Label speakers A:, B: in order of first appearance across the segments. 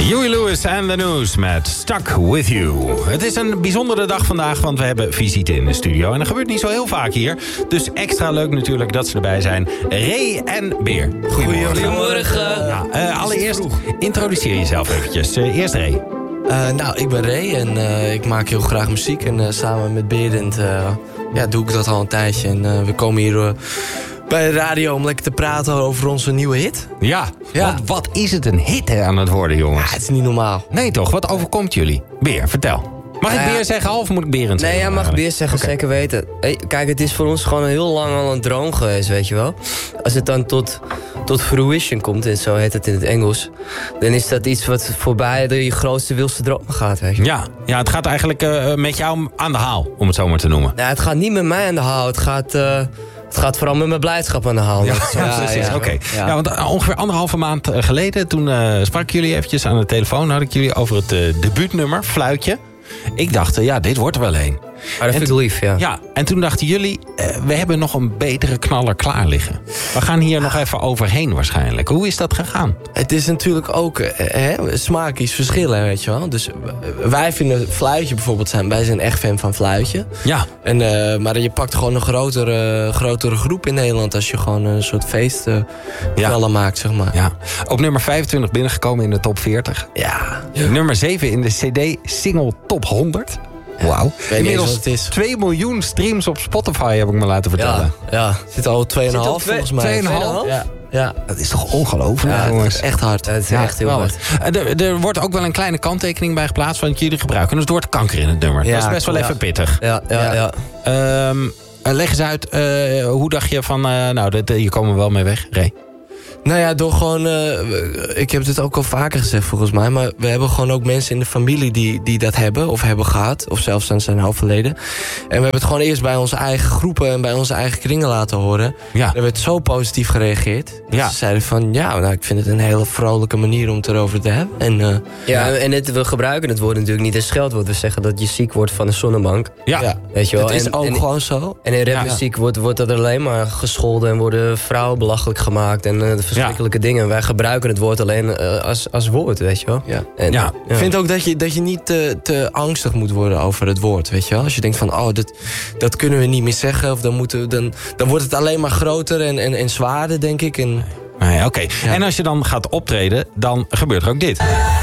A: Huey Lewis en The News met Stuck With You. Het is een bijzondere dag vandaag, want we hebben visite in de studio. En dat gebeurt niet zo heel vaak hier. Dus extra leuk natuurlijk dat ze erbij zijn. Ray en Beer.
B: Goedemorgen.
A: Ja, allereerst introduceer jezelf eventjes. Eerst Ray.
B: Ik ben Ray en ik maak heel graag muziek. En samen met Berend doe ik dat al een tijdje. En we komen hier bij de radio om lekker te praten over onze nieuwe hit.
A: Ja. Wat is het een hit aan het worden, jongens?
B: Ja, het is niet normaal.
A: Nee toch, wat overkomt jullie? Beer, vertel. Mag ik Beer zeggen of moet ik Berend zeggen?
C: Nee, jij mag Beer zeggen,
A: Okay.
C: zeker weten. Kijk, het is voor ons gewoon heel lang al een droom geweest, weet je wel. Als het dan tot fruition komt, en zo heet het in het Engels, dan is dat iets wat voorbij de je grootste, wilste dromen gaat, weet je.
A: Ja, het gaat eigenlijk met jou aan de haal, om het zo maar te noemen.
C: Nou, het gaat niet met mij aan de haal, het gaat vooral met mijn blijdschap aan de haal.
A: Ja, precies. Oké. Ja, want ongeveer 1,5 maand geleden, toen sprak ik jullie eventjes aan de telefoon, had ik jullie over het debuutnummer, Fluitje. Ik dacht, dit wordt er wel een.
C: Maar dat vind ik lief, ja.
A: Ja, en toen dachten jullie, we hebben nog een betere knaller klaar liggen. We gaan hier nog even overheen waarschijnlijk. Hoe is dat gegaan?
B: Het is natuurlijk ook smaakjes verschillen, weet je wel. Dus wij vinden Fluitje bijvoorbeeld wij zijn echt fan van Fluitje.
A: Ja.
B: Maar je pakt gewoon een grotere groep in Nederland als je gewoon een soort feestknallen maakt, zeg maar.
A: Ja. Op nummer 25 binnengekomen in de top 40.
B: Ja.
A: Nummer 7 in de CD-single top 100. Wauw. Inmiddels 2 miljoen streams op Spotify, heb ik me laten vertellen.
B: Ja. Zit al 2,5 volgens mij.
A: 2,5?
B: Ja.
A: Dat is toch ongelooflijk, jongens.
B: Het is echt hard.
C: Het is echt heel hard.
A: Er wordt ook wel een kleine kanttekening bij geplaatst, want jullie gebruiken het woord kanker in het nummer.
B: Ja,
A: dat is best wel even pittig.
C: Ja.
A: Leg eens uit, hoe dacht je van, hier komen we wel mee weg, Ray?
B: Nou ja, door gewoon... ik heb dit ook al vaker gezegd volgens mij, maar we hebben gewoon ook mensen in de familie die dat hebben of hebben gehad. Of zelfs dan zijn overleden. En we hebben het gewoon eerst bij onze eigen groepen en bij onze eigen kringen laten horen. Ja. Er werd zo positief gereageerd. Ja. Ze zeiden van, ik vind het een hele vrolijke manier om het erover te hebben. En,
C: we gebruiken het woord natuurlijk niet als scheldwoord. We zeggen dat je ziek wordt van een zonnebank.
A: Ja.
C: Weet je wel.
B: Het is ook gewoon zo.
C: En in rapmuziek wordt er alleen maar gescholden en worden vrouwen belachelijk gemaakt en verschrikkelijke dingen. Wij gebruiken het woord alleen als woord, weet je wel.
B: Ja. Ik vind ook dat je niet te angstig moet worden over het woord, weet je wel. Als je denkt van, dat kunnen we niet meer zeggen, of dan wordt het alleen maar groter en zwaarder, denk ik.
A: Oké. Ja. En als je dan gaat optreden, dan gebeurt er ook dit.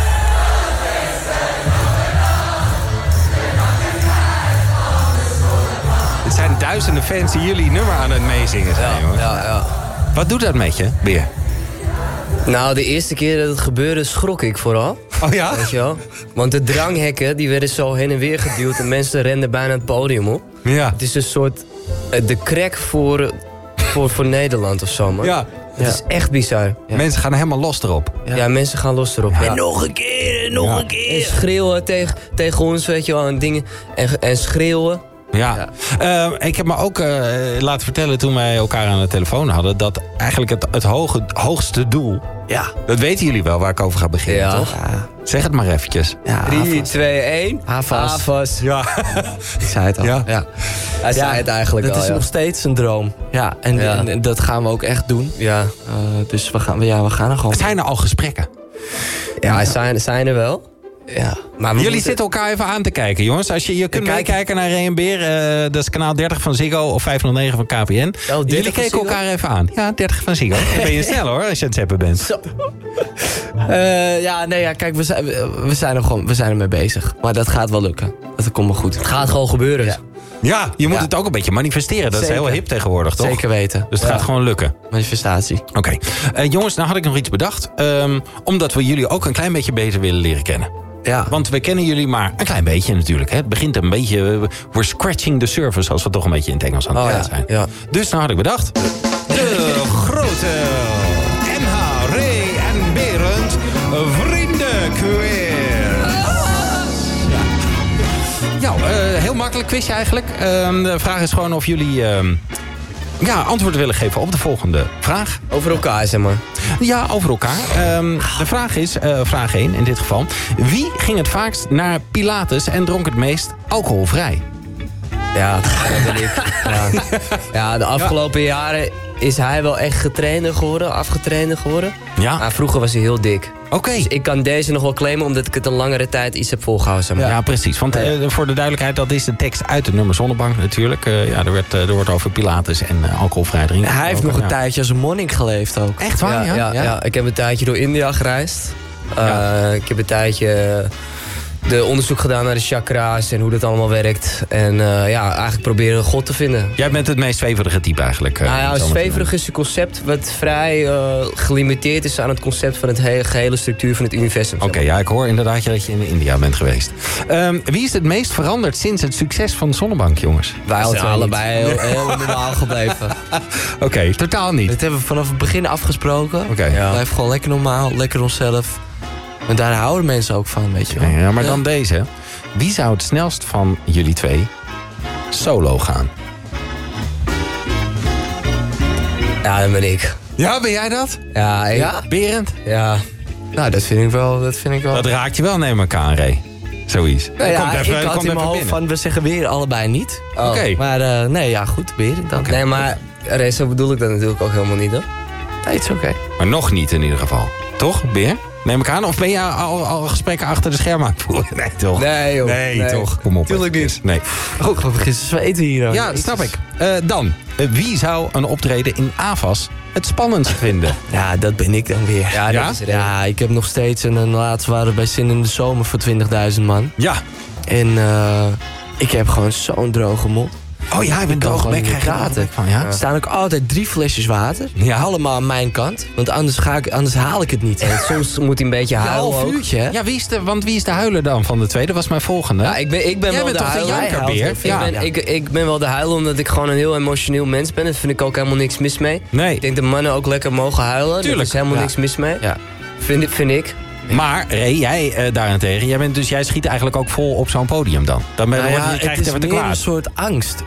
A: Het zijn duizenden fans die jullie nummer aan het meezingen zijn, jongens.
C: Ja.
A: Wat doet dat met je, Beer?
C: Nou, de eerste keer dat het gebeurde schrok ik vooral.
A: Oh ja?
C: Weet je wel? Want de dranghekken die werden zo heen en weer geduwd en mensen renden bijna het podium op. Ja. Het is een soort de crack voor Nederland of zo, man. Ja. Het is echt bizar. Ja.
A: Mensen gaan helemaal los erop.
C: Ja, mensen gaan los erop.
B: En nog een keer, nog een keer.
C: En schreeuwen tegen ons, weet je wel, en dingen. En schreeuwen.
A: Ja. Ik heb me ook laten vertellen toen wij elkaar aan de telefoon hadden, dat eigenlijk het hoogste doel, dat weten jullie wel waar ik over ga beginnen, toch? Ja. Zeg het maar eventjes.
C: Ja, 3, 2, 1.
B: Havas.
C: Ja.
B: Ik zei het al. Ja.
C: Hij zei het eigenlijk
B: dat
C: al.
B: Dat is nog steeds een droom. Ja, en dat gaan we ook echt doen. Ja. Dus we gaan er gewoon.
A: Het zijn er al gesprekken.
C: Ja, zijn er wel.
A: Ja. Maar jullie zitten elkaar even aan te kijken, jongens. Als je kunt meekijken naar Ray en Beer. Dat is kanaal 30 van Ziggo of 509 van KPN. Jullie keken elkaar even aan. Ja, 30 van Ziggo. Dan ben je snel hoor, als je aan het zappen bent.
B: Kijk, we zijn ermee bezig. Maar dat gaat wel lukken. Dat komt wel goed.
C: Het gaat gewoon gebeuren.
A: Ja, je moet het ook een beetje manifesteren. Dat is heel hip tegenwoordig, toch?
B: Zeker weten.
A: Dus het gaat gewoon lukken.
B: Manifestatie.
A: Oké. Jongens, nou had ik nog iets bedacht. Omdat we jullie ook een klein beetje beter willen leren kennen. Ja. Want we kennen jullie maar een klein beetje natuurlijk. Hè. Het begint een beetje... we're scratching the surface, als we toch een beetje in het Engels aan het zijn. Ja. Dus nou had ik bedacht... De grote NH, Ray en Berend Vriendenquiz. Ja, heel makkelijk quizje eigenlijk. De vraag is gewoon of jullie... antwoorden willen geven op de volgende vraag.
C: Over elkaar, zeg maar.
A: Ja, over elkaar. De vraag is, vraag 1 in dit geval. Wie ging het vaakst naar Pilates en dronk het meest alcoholvrij?
C: Ja, dat ben ik. Ja, de afgelopen jaren is hij wel echt afgetrainder geworden.
A: Ja.
C: Maar vroeger was hij heel dik.
A: Oké.
C: Dus ik kan deze nog wel claimen omdat ik het een langere tijd iets heb volgehouden. Zeg maar.
A: Ja, precies. Want voor de duidelijkheid, dat is de tekst uit het nummer Zonnebank natuurlijk. Er wordt over Pilates en alcoholvrij drinken.
B: Hij heeft nog een tijdje als een monnik geleefd ook.
A: Echt waar?
C: Ja, ik heb een tijdje door India gereisd. Ik heb een tijdje de onderzoek gedaan naar de chakra's en hoe dat allemaal werkt. En eigenlijk proberen God te vinden.
A: Jij bent het meest zweverige type eigenlijk.
C: Zweverig is een concept wat vrij gelimiteerd is aan het concept van het gehele structuur van het universum.
A: Oké, ik hoor inderdaad dat je in India bent geweest. Wie is het meest veranderd sinds het succes van de Zonnebank, jongens?
B: Wij zijn allebei heel normaal gebleven.
A: Oké, totaal niet.
B: Dat hebben we vanaf het begin afgesproken. Blijf gewoon lekker normaal, lekker onszelf. En daar houden mensen ook van, weet je wel.
A: Ja, maar dan deze. Wie zou het snelst van jullie twee solo gaan?
C: Ja, dat ben ik.
A: Ja, ben jij dat?
C: Ja,
A: Berend?
C: Ja.
B: Nou, dat vind ik wel.
A: Dat raakt je wel, neem ik aan, Ray. Zoiets.
B: Nou ik had in mijn hoofd van, we zeggen weer allebei niet.
A: Oké.
B: Maar goed, Berend dan.
C: Nee, maar Ray, zo bedoel ik dat natuurlijk ook helemaal niet, hoor.
B: Nee, het is oké.
A: Maar nog niet in ieder geval. Toch, Beer? Neem ik aan? Of ben je al gesprekken achter de schermen aan het voeren? Nee, toch?
C: Nee, joh.
A: Nee, toch? Kom op.
B: Tuurlijk niet.
A: Nee.
B: Ook we beginnen te zweten hier.
A: Ja, snap ik. Dan, wie zou een optreden in AVAS het spannendst vinden?
B: Ja, dat ben ik dan weer. Ja, ik heb nog steeds... En laatst waren we bij Zin in de Zomer voor 20.000 man.
A: Ja.
B: En ik heb gewoon zo'n droge mond.
A: Oh ja, ik ben droog. Ik krijg
B: praten. Er staan ook altijd 3 flesjes water.
A: Ja.
B: Allemaal aan mijn kant. Want anders haal ik het niet.
C: En soms moet hij een beetje huilen.
B: Een half uurtje, hè?
A: Ja, wie is de huiler dan van de twee? Dat was mijn volgende.
C: Ja, ik ben
A: Jij
C: wel
A: bent
C: de
A: toch de
C: huiler.
A: jankerbeer?
C: Ik ben wel de huiler omdat ik gewoon een heel emotioneel mens ben. Daar vind ik ook helemaal niks mis mee.
A: Nee.
C: Ik denk dat mannen ook lekker mogen huilen.
A: Tuurlijk.
C: Er is helemaal niks mis mee.
B: Ja.
C: Vind ik.
A: Maar Ray, jij daarentegen, jij schiet eigenlijk ook vol op zo'n podium dan. Dan
B: Het is
A: even te
B: meer
A: kwaad.
B: een soort angst.